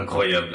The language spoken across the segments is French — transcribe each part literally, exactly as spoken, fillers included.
Incroyable.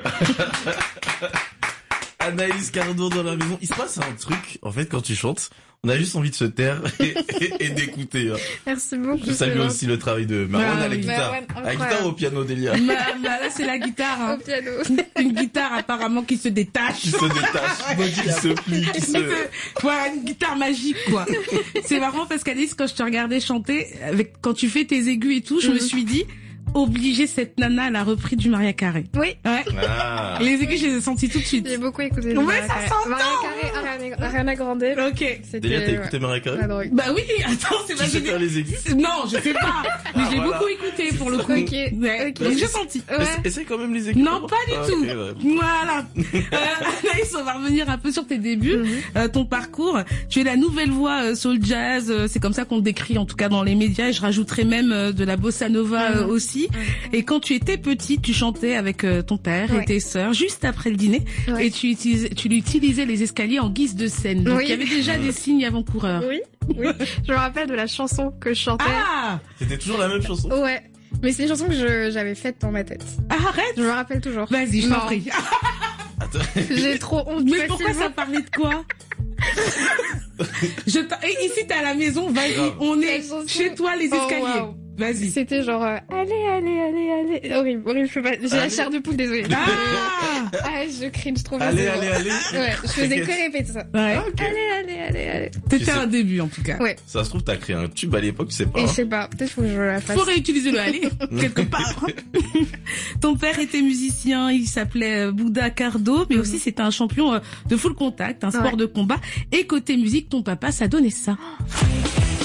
Anaïs Cardo dans la maison. Il se passe un truc, en fait, quand tu chantes. On a juste envie de se taire et, et, et d'écouter. Hein. Merci beaucoup. Je salue aussi le travail de Marwan Ah, à la oui. guitare. Marwan, à la guitare ou au piano, Delia? Bah, bah, là, c'est la guitare. Hein. Au piano. Une guitare apparemment qui se détache. Qui se détache, qui se plie, qui se... Voilà, une guitare magique, quoi. C'est marrant parce qu'Alice, quand je te regardais chanter, avec, quand tu fais tes aigus et tout, je mm-hmm. me suis dit, obligée, cette nana, elle a repris du Maria Carey. Oui. Ouais. Ah. Les aigus, je les ai sentis tout de suite. J'ai beaucoup écouté. Ouais, Maria ça Carey. s'entend. Maria Carey, Ariana, Ariana Grande. Ok. Delia, t'as écouté Maria Carey? Ouais. Bah oui, attends, c'est Tu pas sais faire les aigus? Non, je sais pas. Mais Ah, j'ai voilà. beaucoup écouté pour le coup. Ok. Ouais. Ok. Donc j'ai senti. Ouais. Essaye quand même les aigus. Non, pas du ah, tout. Okay, ouais. Voilà. Euh, Anaïs, on va revenir un peu sur tes débuts, Mm-hmm. euh, ton parcours. Tu es la nouvelle voix euh, soul jazz. Euh, c'est comme ça qu'on te décrit, en tout cas dans les médias. Et je rajouterais même euh, de la bossa nova Mm-hmm. euh, aussi. Mm-hmm. Et quand tu étais petite, tu chantais avec euh, ton père Ouais. et tes sœurs juste après le dîner. Ouais. Et tu utilisais, tu utilisais les escaliers en guise de scène. Donc Oui. il y avait déjà des signes avant-coureurs. Oui. Oui. Je me rappelle de la chanson que je chantais. Ah, C'était toujours la même chanson? Ouais. Mais c'est une chanson que je, j'avais faite dans ma tête. arrête. Je me rappelle toujours. Vas-y, je t'en Non. prie. Attends. J'ai trop honte. Mais pourquoi facilement. ça parlait de quoi? Je t'en- Et ici, t'es à la maison, vas-y, Grave. on est Quelle chanson? chez toi, les Oh, escaliers. wow. Vas-y. C'était genre, euh, allez, allez, allez, allez. Horrible, horrible, je peux pas. J'ai la Allez. chair de poule, désolée. Ah, Ah, je cringe trop bien. Allez, c'est allez, bon. allez. Ouais, je faisais que répéter ça. ouais. Ok. Allez, allez, allez, allez. C'était Tu sais- un début, en tout cas. Ouais. Ça se trouve, t'as créé un tube à l'époque, tu sais pas. Et hein. je sais pas, peut-être faut que je la fasse. Faut réutiliser le aller, quelque part. Ton père était musicien, il s'appelait euh, Bouddha Cardo, mais aussi c'était un champion euh, de full contact, un sport Ouais. de combat. Et côté musique, ton papa, ça donnait ça.